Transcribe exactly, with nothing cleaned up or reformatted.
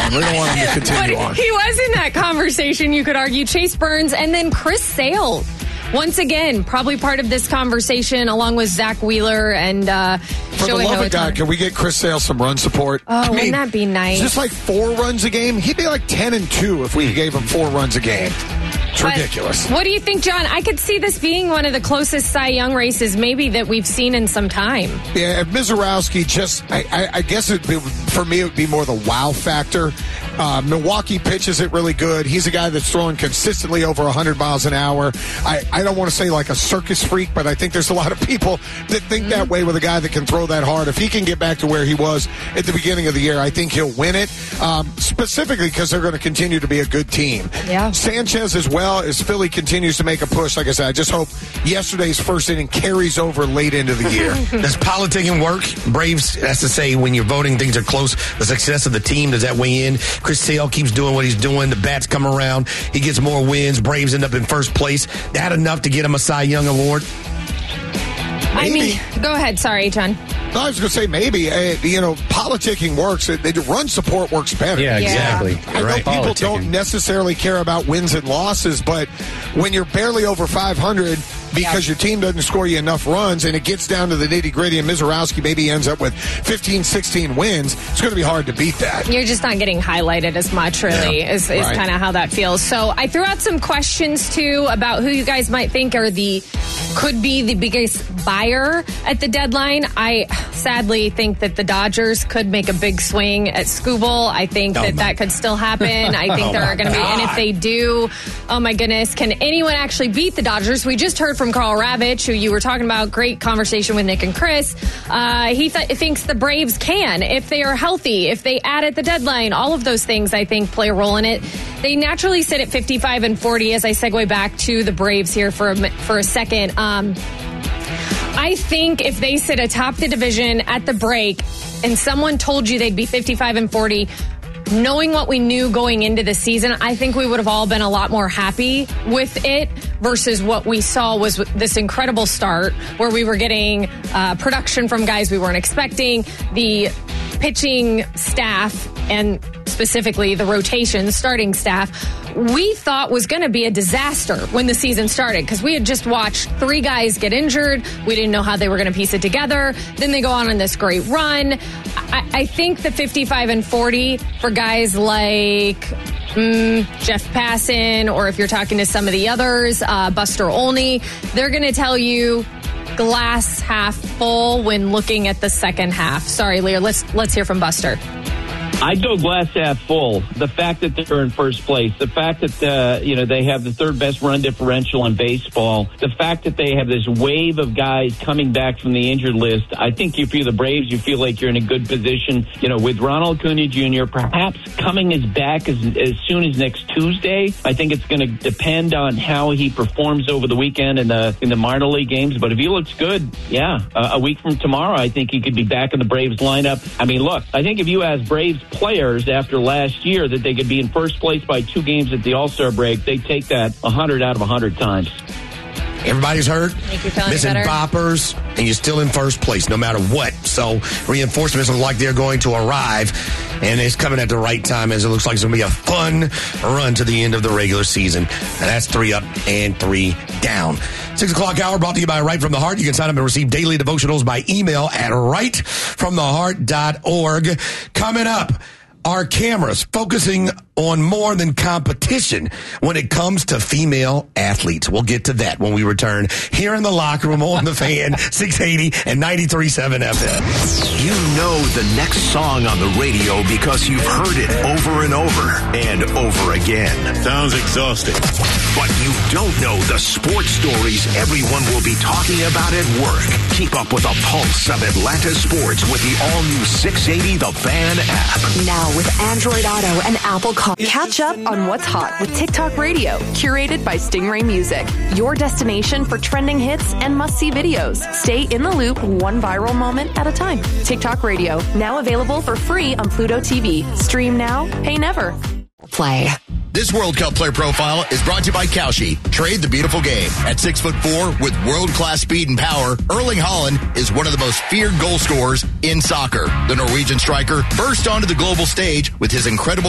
on. We don't want him to continue but on. He was in that conversation, you could argue. Chase Burns and then Chris Sale. Once again, probably part of this conversation, along with Zach Wheeler and uh, For Joey the love of God, Hoetan. can we get Chris Sale some run support? Oh, I mean, wouldn't that be nice? Just like four runs a game, he'd be like ten and two if we gave him four runs a game. It's But ridiculous. What do you think, John? I could see this being one of the closest Cy Young races maybe that we've seen in some time. Yeah, if Mizorowski just, I, I, I guess it'd be, for me it would be more the wow factor. Uh, Milwaukee pitches it really good. He's a guy that's throwing consistently over one hundred miles an hour. I, I don't want to say like a circus freak, but I think there's a lot of people that think mm-hmm. that way with a guy that can throw that hard. If he can get back to where he was at the beginning of the year, I think he'll win it, um, specifically because they're going to continue to be a good team. Yeah. Sanchez as well, as Philly continues to make a push. Like I said, I just hope yesterday's first inning carries over late into the year. Does politicking work? Braves, that's to say, when you're voting, things are close. The success of the team, does that weigh in? Chris Sale keeps doing what he's doing. The bats come around. He gets more wins. Braves end up in first place. That enough to get him a Cy Young award? I mean, go ahead. Sorry, John. No, I was going to say maybe. Uh, you know, politicking works. It, they do, run support works better. Yeah, exactly. Yeah. I know right. people don't necessarily care about wins and losses, but when you're barely over five hundred because yeah. your team doesn't score you enough runs and it gets down to the nitty-gritty and Mizorowski maybe ends up with fifteen, sixteen wins, it's going to be hard to beat that. You're just not getting highlighted as much, really, yeah. is, is right. kind of how that feels. So I threw out some questions, too, about who you guys might think are the could be the biggest buyer at the deadline. I sadly think that the Dodgers could make a big swing at Skubal. I think oh that that could still happen. I think oh there are going to be, and if they do, oh my goodness, can anyone actually beat the Dodgers? We just heard from Carl Ravitch, who you were talking about. Great conversation with Nick and Chris. Uh, he th- thinks the Braves can, if they are healthy, if they add at the deadline. All of those things, I think, play a role in it. They naturally sit at fifty-five and forty as I segue back to the Braves here for a, for a second. Um, I think if they sit atop the division at the break and someone told you they'd be fifty-five and forty, knowing what we knew going into the season, I think we would have all been a lot more happy with it versus what we saw was this incredible start where we were getting uh, production from guys we weren't expecting. The pitching staff and specifically the rotation starting staff, we thought was going to be a disaster when the season started because we had just watched three guys get injured. We didn't know how they were going to piece it together. Then they go on on this great run. I, I think the fifty-five and forty for guys like mm, Jeff Passan, or if you're talking to some of the others, uh, Buster Olney, they're going to tell you glass half full when looking at the second half. Sorry, Lear. Let's let's hear from Buster. I'd go glass half full. The fact that they're in first place, the fact that uh, you know they have the third best run differential in baseball, the fact that they have this wave of guys coming back from the injured list. I think if you're the Braves, you feel like you're in a good position. You know, with Ronald Acuna Junior perhaps coming as back as as soon as next Tuesday. I think it's going to depend on how he performs over the weekend in the in the minor league games. But if he looks good, yeah, uh, a week from tomorrow, I think he could be back in the Braves lineup. I mean, look, I think if you ask Braves players after last year that they could be in first place by two games at the All-Star break, they take that one hundred out of one hundred times. Everybody's hurt, missing boppers, and you're still in first place no matter what. So reinforcements look like they're going to arrive, and it's coming at the right time as it looks like it's going to be a fun run to the end of the regular season. And that's three up and three down. Six o'clock hour brought to you by Right From the Heart. You can sign up and receive daily devotionals by email at right from the heart dot org. Coming up, our cameras focusing on more than competition when it comes to female athletes. We'll get to that when we return here in the locker room on the Fan, six eighty and ninety-three point seven F M. You know the next song on the radio because you've heard it over and over and over again. Sounds exhausting. But you don't know the sports stories everyone will be talking about at work. Keep up with the pulse of Atlanta sports with the all-new six eighty The Fan app. Now with Android Auto and Apple Car. Catch up on what's hot with TikTok Radio, curated by Stingray Music. Your destination for trending hits and must-see videos. Stay in the loop one viral moment at a time. TikTok Radio, now available for free on Pluto T V. Stream now, pay never. Play. This World Cup player profile is brought to you by Kalshi. Trade the beautiful game. At six foot four with world-class speed and power, Erling Haaland is one of the most feared goal scorers in soccer. The Norwegian striker burst onto the global stage with his incredible